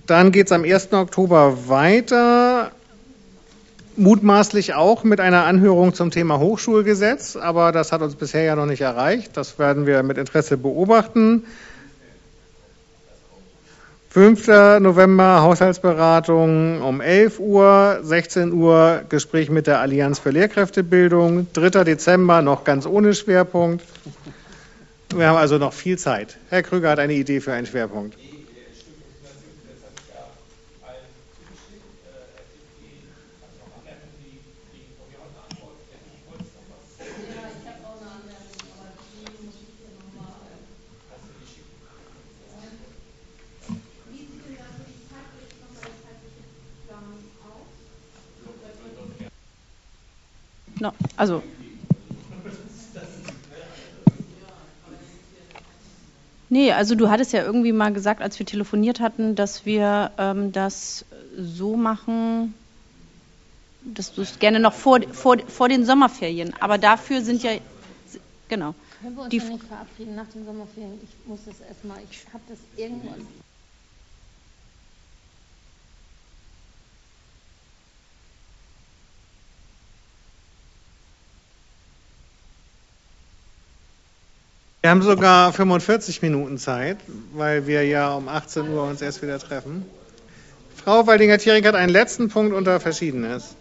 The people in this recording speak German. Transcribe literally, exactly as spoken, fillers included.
Dann geht es am ersten Oktober weiter, mutmaßlich auch mit einer Anhörung zum Thema Hochschulgesetz, aber das hat uns bisher ja noch nicht erreicht. Das werden wir mit Interesse beobachten. fünften November Haushaltsberatung um elf Uhr, sechzehn Uhr Gespräch mit der Allianz für Lehrkräftebildung, dritter Dezember noch ganz ohne Schwerpunkt. Wir haben also noch viel Zeit. Herr Krüger hat eine Idee für einen Schwerpunkt. No, also nee, also du hattest ja irgendwie mal gesagt, als wir telefoniert hatten, dass wir ähm, das so machen, dass du es gerne noch vor, vor, vor den Sommerferien, aber dafür sind ja, genau. Können wir uns Die, ja nicht verabreden nach den Sommerferien? Ich muss das erstmal, ich habe das irgendwann. Wir haben sogar fünfundvierzig Minuten Zeit, weil wir ja um achtzehn Uhr uns erst wieder treffen. Frau Waldinger-Thiering hat einen letzten Punkt unter Verschiedenes.